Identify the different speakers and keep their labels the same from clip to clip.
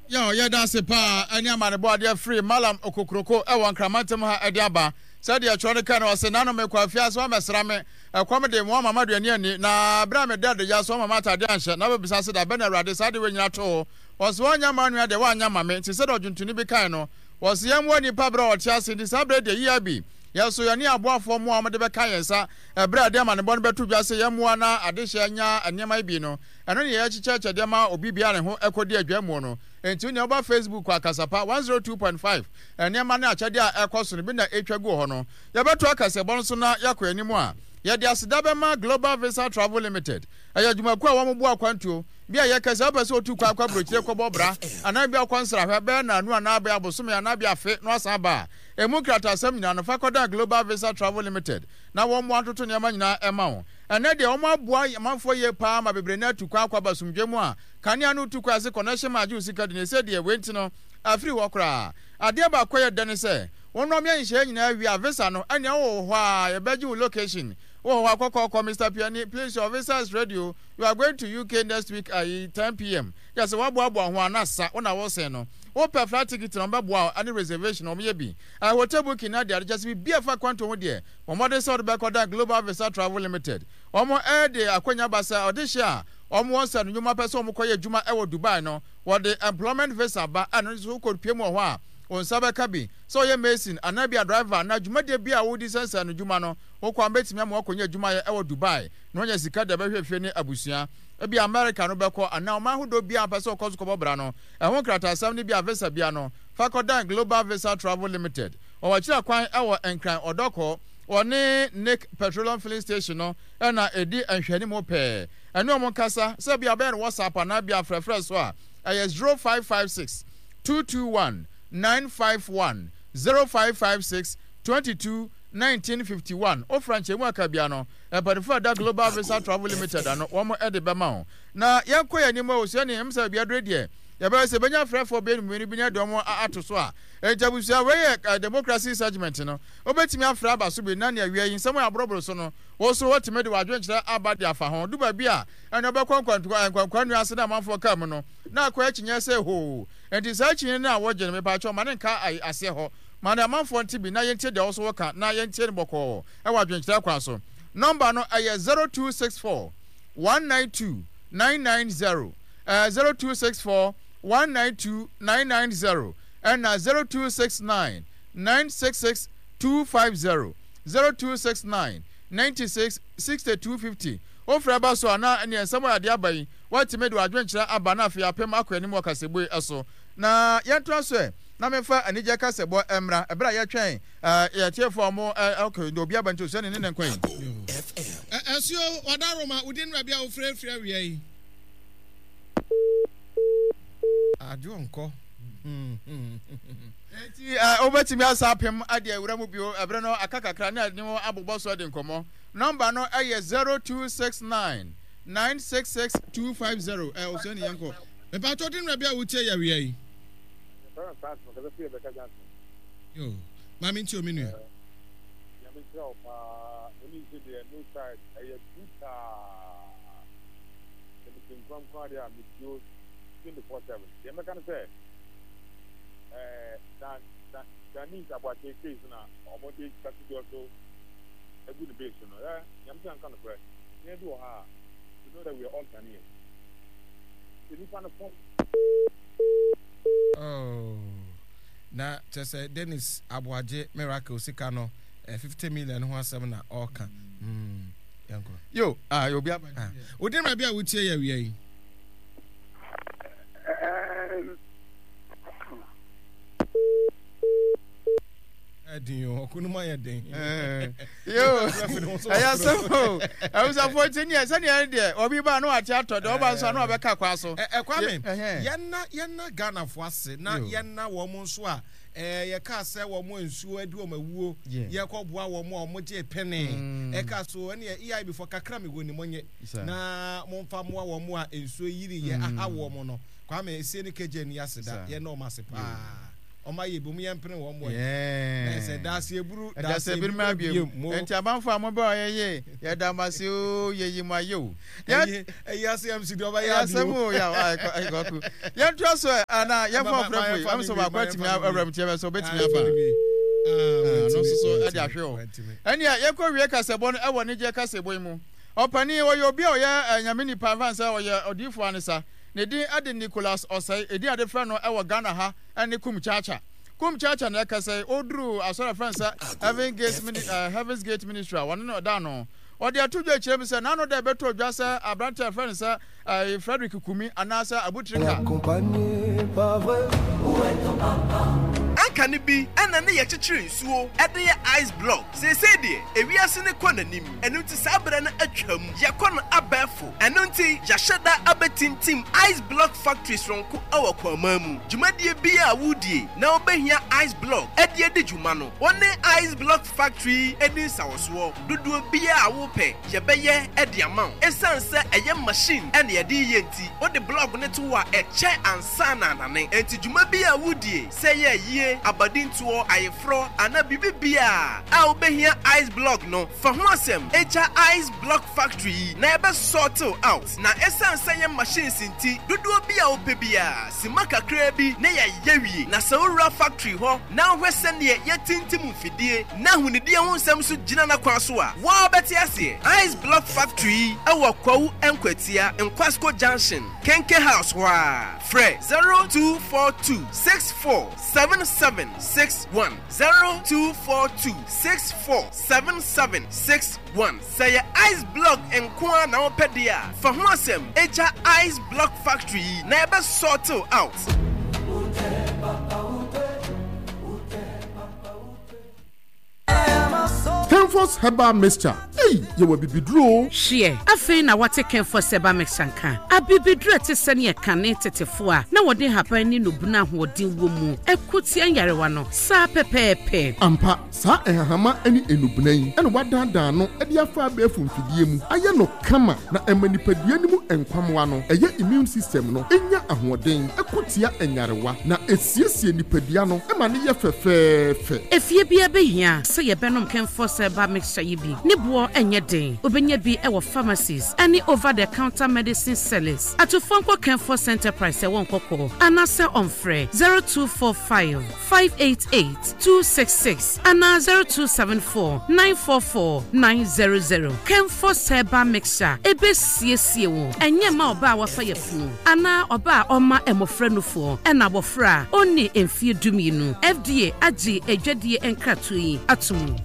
Speaker 1: Yo, that's a pa, and your body free, Malam Okokroko, Ewan Kramatum Adiaba. Said the Atronica was a nano make a fias one mesrame, a comedy one mamma and na Brame dead, the Yasoma Mata Dansha, never besides that Benera decided when you at all. Was one young man where the one young mamma, instead of Juntunibicano, was the young one in Pablo or Chelsea, disabled the EIB. Yes, so you're near board for Mohammed de Becayensa, a bread dem and a bon betu just a Yamuana, Adishanya, and Yamaibino, and only a church at Yama or Bibian who echo dear Gemono, and to about Facebook, Quackasapa 102.5, and Yamana Chadia Ecoson, been the H. Gohono. Yabatwaka, a Bonsona, Yako anymore. Yet there's Dabama Global Visa Travel Limited. I had Jumakwa Wamua Quantu, be a Yakazaba so to Quack Bridge, Bobra, and I be a concert, her Ben and one Abia Bosumi and Abia Fit, no Saba. Emukrata Seminar no Fakoda Global Visa Travel Limited. Now 1 to Yamana amount. And then the Oma boy a month for year palm, a bebrena to Kwakwa Sumjemwa. Kanyanu to Kwasi connection, my juicy cut in a said, dear Wentino, a free walker. A dear Bakoya Denise. One Roman sharing we are Vesano, and why a bedroom location. Oh, I call Mr. Piani, please your visas radio. You are going to UK next week at 10 p.m. Yes, what Nasa, when I was saying. O per flight ticket number boa any reservation or maybe. I hotel booking na there just be a fa quantum there. Or modern sort back on that Global Visa Travel Limited. Or more air de Akwanya Basa or this year. Or more son you map so Mukoya Juma Ewo Dubai no. What the employment visa ba and who could pay more on Sabakabi. So ye mason and I be a driver na Juma de be a woody sense and Jumano. O kwambet me mo akonya Juma Ewo Dubai. No nya sika de be hwehwe abusia. Ebi America no beko and now man who do be a person cause ko bobra no e ho krata sam ni bi a visa bia no Fakodan Global Visa Travel Limited o wa kira kwan e wo enkran odoko one Nick Petroleum Filling Station no e na edi anhwani mo pe eno mo kasa se bia be no WhatsApp na bia frefre so a 0556 221 951 0556 22 1951 o franche mu akabia no for that Global Visa Travel Limited ano wo mo ede bema ho na yankoya ni mo so ne emsa bia dre de ya be se benya frefo be ni binya de mo ato so a ejabusia we democracy segment no obetimi afra aba so be na ne awia yin sam abrobro so no wo so watime de wadwen kire abade afa ho du ba bia eno be kwankwannu ase na manfo kam no na akwa kinye se ho enti sa kinye na wo je me pa cho mane nka ase ho mana amanfo ntibi na yente de also waka na yente boko e wadwen kire kwa so number no 0264 192 990 0264 192 990 and 0269 966 250 0269 96 6250 ofra ba so ana ene samu ade abai watime de wadwen kire aba na afia pem akwani mo kasebo eso na yento so na mefa anije kasebo emra ebra ye twen ye tiefo mo okay do bia bantu so ne nkwan
Speaker 2: asio wadaroma udin rabia ofrefre awie yi ajo nko
Speaker 1: enti obetimi asapem ade awura mu bio ebra no akakakra na ade mo abobọ so de nkomo number no 0269 966 250 o so ne yanko
Speaker 2: me pa to din rabia utie ya wie yi yo mami nti o menu ya
Speaker 3: me tell pa oni se de no side aye buta the from Claudia Mitio 24/7 the American say that means about the case na omode category also a good base no yam say kan correct you do ha you know that we are all Ghanaians the new kind of form
Speaker 2: oh na just Dennis Abuaje Miracle sika no 50 million ho asem na all kan yanko
Speaker 1: yo yo bia
Speaker 2: odin ma bia wutie ya wi yi adin okunuma ya den
Speaker 1: yo aya so I was 14 years and there obi ba no ati ato de oba nso na obeka kwa so
Speaker 2: kwame yenna Ghana fo ase na yenna wo mo nso a ye ka se wo mo nsuo adu o mawuo ye kɔboa wo mo je pene e ka so ene EI before kakra me goni monye na mo mfa mo wo mo a nsuo yiri ye aha wo mo no kwame sie ne keje ni aseda ye na o masepa omaye bom yempene wo mo
Speaker 1: yeah
Speaker 2: say das eburu
Speaker 1: ma biem enti abanfo amoba oyeye ya damase o yeyi mayo ya
Speaker 2: CMC do ba
Speaker 1: ya semo ya goku ya twaso ana ya for frefree am so ba kwatimi abram tie so betimi afa no so ade ahwe o eni ya ko wie kasebo no ewo ne je kasebo mu opani wo yo bia oya nyameni panfansa oya odifo anisa ne din ade Nicholas Osai edi ade fra no ewo Ghana ha ene kum chacha na kasai odru asora fansa Heaven's Gate Ministry one no da no ode atudwo akire bi se na no da beto dwasa abrante fansa Frederick Kumi anasa abutrika
Speaker 4: Ankani bi ana ne ye chichiri nsuo ede ye ice block se de ewiase ne kɔ nanim enu ti sabra na atwam ye kɔ no abafo enu ti ya hyeda abetintim ice block factories ronko awa kwamamu dwumadie bi a wudie na obehia ice block ede de dwuma no one ice block factory edi sawoso dodo bi a wo pɛ ye bɛyɛ ede amount esanse eye machine ene ye di yenti o de block ne to wa eche ansa na nane enti dwuma bi a wudie se ye yie abadintuo ayefro ana bibibia a obehia ice block no fa ho asem echa ice block factory na ebe sort out na esanse ye machines nti dodo bia opebia simaka krabi na ye yewie na sawura factory ho na hwese ne ye tintim mfidie na hunidie ho nsem so gina na kwa so a wa beti ase ice block factory awa kwawu enkwatia Nkwasco Junction Kenke House wa Fred 0242647761 0242647761 say ice block enkwa na opedia fa ho asem echa ice block factory na ebe sort out
Speaker 5: Kenfos Herbal Mixture. Hey, you will be bidro.
Speaker 6: Share. Afei na wate Kenfos Herbal Mixture nka. Abibidro te sene ye kane tetefo a na wode haban ni nobuna hodin wo mu. Ekuti anyarewa no. Sa pepepe.
Speaker 5: Ampa sa ehahama ani enubuna yi. Eno wadandan no e de afa ba afumfidie mu. Aye no kama na emanipadua ni mu enkwamwa no. Eye immune system no enya ahoden. Ekutia enyarewa na esiesie nipadua no. Ema ne ye fefefe.
Speaker 6: Efie bia behia se ye benom Kenfos Herbal Mixture yibi. Ni bo enye den. Obenya bi ewo pharmacies. Any over the counter medicine sellers. Atufonko Kenfos Enterprise e won koko. Anase onfre 0245 588 266 ana 0274 944 900. Kenfos Herbal Mixture ebe siesie wo. Enye ma oba wafa yefunu. Ana oba oma emofra nufo. Ena bofra oni emfie duminu. FDA agi edwadie enkratu yi atumu.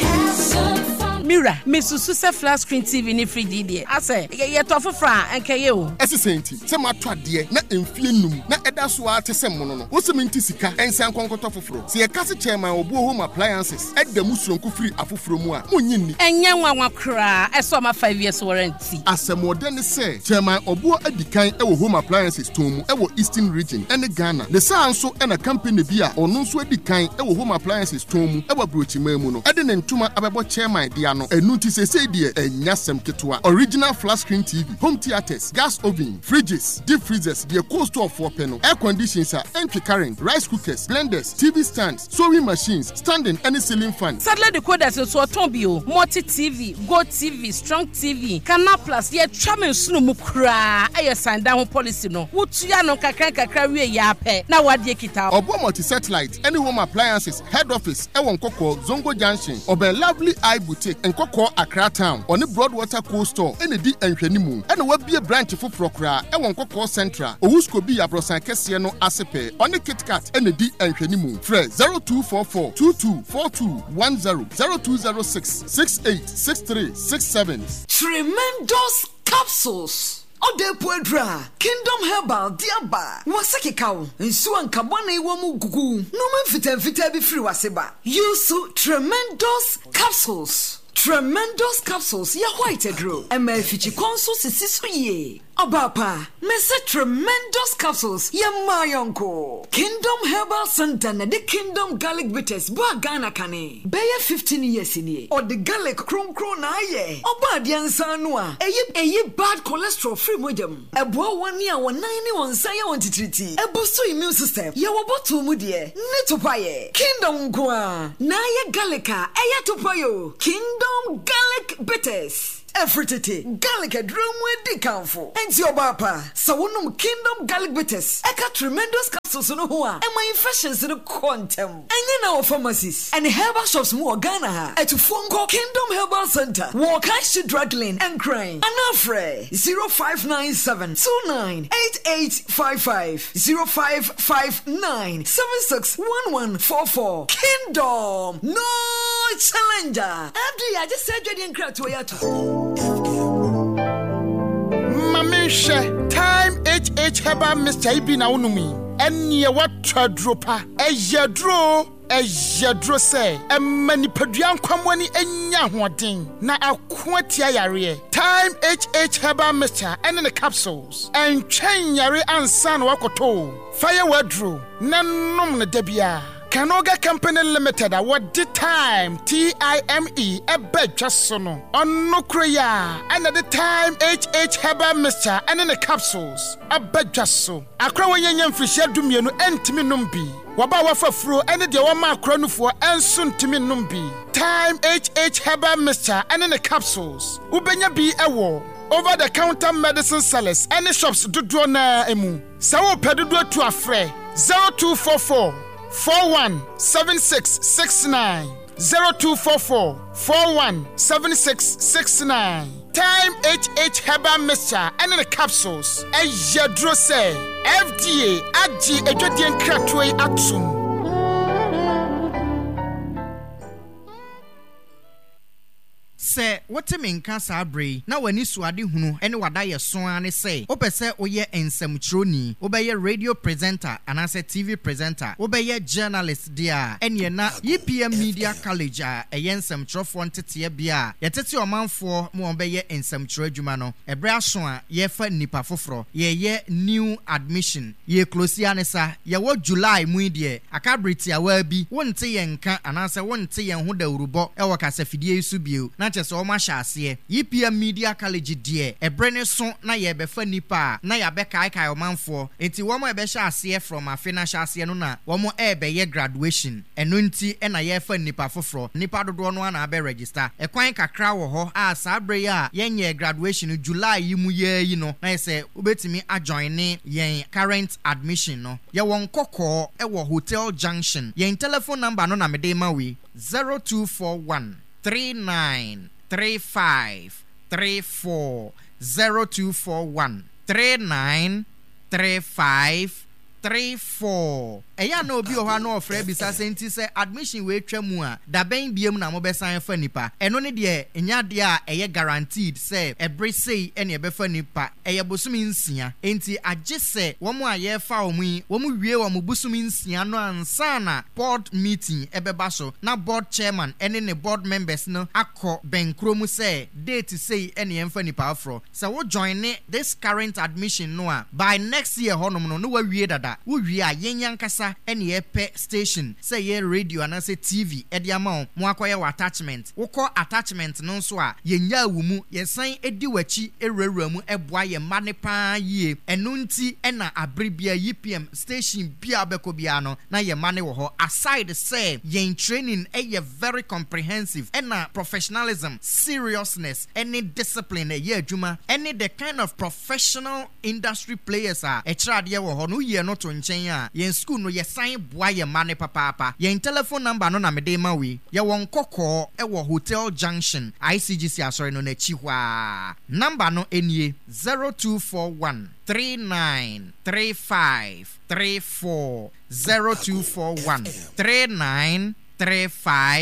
Speaker 6: Mira, Misusu se flat screen TV ni free die. Ase, ye to afofra enkaye o.
Speaker 5: Esisenti, se matwa de na emfie num na eda so a tese mono no. Wo se menti sika, ensan konkoto foforo. Se ye kase chairman obu home appliances, edda musuronko free afoforo mu a, monyinni.
Speaker 6: Enye nwanwa kra, eso ma 5 years warranty.
Speaker 5: Asemode ne se, chairman obu adikan ewo home appliances tomu ewo Eastern region ene Ghana. Ne sa anso ena company bi a ono nso adikan ewo home appliances tomu ewo brochima mu no. Ede ne ntuma abebo chairman dia no enuti sese die enyasem ketwa. Original flat screen TV, home theaters, gas oven, fridges, deep freezers, the cost of 4 panel, air conditioners, entry current, rice cookers, blenders, TV stands, sewing machines, standing any ceiling fan.
Speaker 6: Sadly the code is so tombio, multi TV, Go TV, Strong TV, Canal Plus, ye chairman sunu mukra, aye sign down policy no. Wutuya no kakra we yape. Na wadie kita.
Speaker 5: Obo multi satellite, any home appliances, head office, ewon koko Zongo Junction, obe Lovely Eye Boutique, Nkoko Accra Town, on the Broadwater Coast Store, and the Enhwenimu, and we be a branch for Procra, and Nkoko Central, Owusko be a Brosan Kesiano Asepe, on the Kit Kat, and the Enhwenimu. Fred 0244 224210 0206 686367.
Speaker 7: Tremendous capsules. Ode Puedra, Kingdom Herbal, Diaba, Wasaki Cow, and Suan Kabane Womu Gugu, no man be free waseba. Use tremendous capsules. Tremendous capsules, ya white edro. Eme fichi konso sisisu ye. Abapa, Mr. Tremendous Capsules, Yamayonko. Kingdom Herbal Center, the Kingdom Garlic Bitters, Bagana Kane. Bayer 15 years in ye, or the garlic crom aye. Oba Diansanua, a bad cholesterol free medium. A boy 1 year, 191 Saya 130. A boost to immune system. Yawabotu Mudie, Netopaye. Kingdom Gua, Naya Gallica, Ayatopayo. Kingdom Garlic Bitters. Efritete garlic a drum with the camphor. And your papa, Sawunum Kingdom Garlic Bitters. Eka tremendous capsules no hoa. And my infections in the quantum. And then our pharmacies and herbal shops more Ghana. At phone call Kingdom Herbal Center. Walk High Drug Lane and Crane. Anafre 0597 298855 0559 761144. Kingdom no challenger. Abdi, I just said you didn't cry to Yato.
Speaker 8: Mamisha, time HH Heba Mr. Ibina Unumi, and near what tradropa, a yadro say, a manipadian kwamwani enya huating, na a quantia yare. Time HH Heba Mr. and in the capsules, and chain yare and san wakoto, fire wadro, nanum debia. Kanoga Company Limited, what the time TIME a bed just sono on no creya, and at the time HH Heba Mr. and in the capsules a bed just so. A crowing young fish dumino and Timinumbi. Wabawa for fro and the Wama crown for and soon Timinumbi. Time HH Heba Mr. and in the capsules. Ubenya be a war. Over the counter medicine sellers and the shops do drona emu. Sawo pedudo to a fre 0244 417669 0244 417669. Time HH Heba Mixture and the capsules. Ejadro say FDA Agi Ejodian Kratwe Atum.
Speaker 9: Say what mean cancer bray na wani suade hunu ene wada ye so ane say opese oye ensamtroni obeye radio presenter anase TV presenter obeye journalist dia ene na UPM Media College a ensamtrofo ntete bia yetete omanfo mo obeye ensamtro adwuma no ebre aso a ye fa nipa foforo ye new admission ye close anesa ye wo July mu die akabriti awa bi wonte ye nka anase wonte ye ho da urubo e wo kasafidie isu bio na so ma hyase UPM Media College die ebrene so na ye befa nipa na ya be kai omanfo enti wo mo e be hyase from a financial hyase no na wo mo e be ye graduation eno nti e na ye fa nipa foforo nipa dodo no na be register e kwan kakra wo ho a sabre ya ye graduation July yimu ye yi no na se obetimi ajoin ne ye current admission no ye won kokko e wo Hotel Junction ye telephone number no na me dey ma we 0241 393534 0241 393534. Eya no obi oha no ofre bisa senti se admission we twamu a da ben biem na mo besan fa nipa eno ne de enya de a eye guaranteed se every say ene e be fa nipa eye bosumi nsia enti age se wo mo aye fa wo mu wo mu wie wo mo bosumi nsia no ansa na board meeting ebeba so na board chairman ene ne board members no akọ benkromu se date say ene e fa nipa afro se wo join this current admission no a by next year honom no wa wie dada wo wie a yenyan kasa ene epe station say ye radio and say TV edi ama mo akoye attachment woko attachment no so a yenya awumu yesan edi wachi ewurawura mu eboa ye mane pa yie eno nti ena abribia UPM station bia beko bia no na ye mane wo ho aside say yen training ye very comprehensive ena professionalism seriousness any discipline ye adwuma any the kind of professional industry players are e trade ye wo ho no ye no to nchen a yen school no ye sign boy ye mane papa yen telephone number no na me dey ma we ye won kokko e wo Hotel Junction ICGC asori no na chi hwa number no enie 0241 393534 0241 393534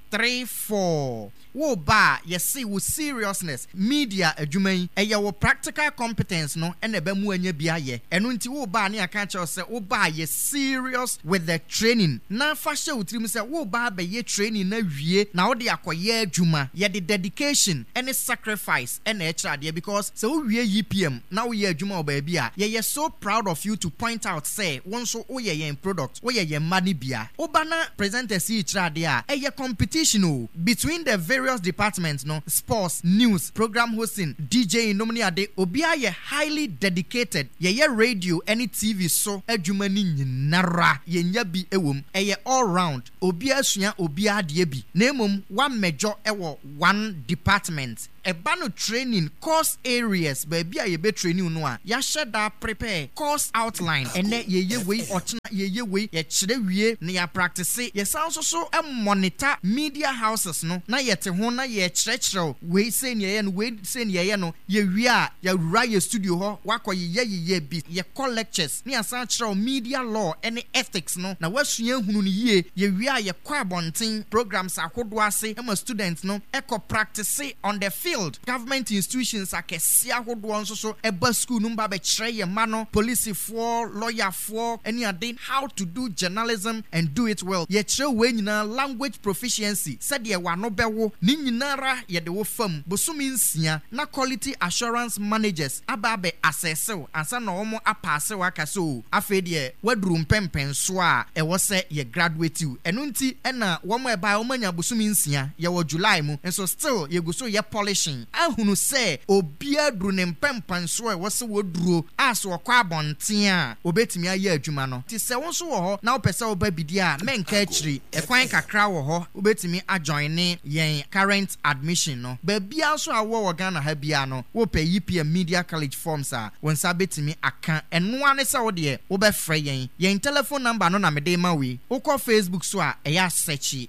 Speaker 9: 34 wo ba yesi wo seriousness media adwuma yi eye wo practical competence no ene ba mu anya bia ye eno nti wo ba ne aka che se wo ba ye serious with the training na fa hye utrim se wo ba ba ye training na wie na wo de akoye adwuma ye the dedication and sacrifice and echade because se wo wie UPM na wo ye adwuma oba bia ye so proud of you to point out say won so wo ye yen product wo ye yen money bia wo ba na presenters yi echade a eye competition between the various departments no sports news program hosting DJ nomini ade obi aye highly dedicated ye radio any TV so adwuma ni nyinara ye nya bi ewom eye all round obi asua obi ade bi na emom one major ewo one department ebano training course areas baby a ye be training no a ya sheda prepare course outline ene ye we ochina ye we ye kire wie na ya practice ye sound so monitor media houses no na ye te ho na ye kire we say ne no we say ne no ye wie a ya wura ye studio ho wakoye ye bi ye call lectures na ya sound kire media law ene ethics no na wasua hunu ne ye wie a ye kwa bonten programs akodo ase e ma students no eco practice on the field. Government institutions are kesia hodo so eba school number be kire ye ma no police for lawyer for any other how to do journalism and do it well ye kire we nyina language proficiency said ye wa no bewo ni nyinara ye de wo fam bosumi nsia na quality assurance managers ababe assessel ansa na omo apase waka so afa de waduru mpempen so a e wo se ye graduate you eno nti na wo mo eba wo manya bosumi nsia ye wo July mu and so still ye go so ye polish ahunu se obia duru ne mpempan so e wose woduro aso okwa abonten a obetimi aye adwuma no ti se won so wo ho na opese oba bidi a menka akiri ekwan kakra wo ho obetimi ajoin ne yen current admission no ba bia so awo wo Ghana ha bia no wo pe UPM Media College forms a won sa betimi aka eno ane se wo de wo be frɛ yen telephone number no na mede ma we wo kɔ Facebook so a eya search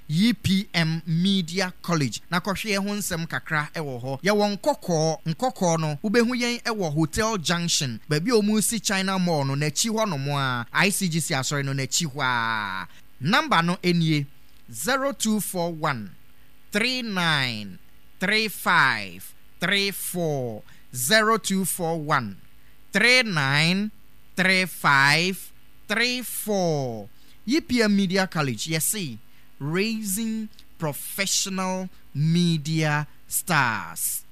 Speaker 9: UPM Media College na kɔhwe ho nsɛm kakra e wo ho ye won nkokɔ no ubehu yen ewo Hotel Junction baby omu si China Mall no na chi ho no mo a ICGC asori no na chi ho a number no enie 0241 3935 34 0241 3935 34 UPM Media College yes raising professional media stars.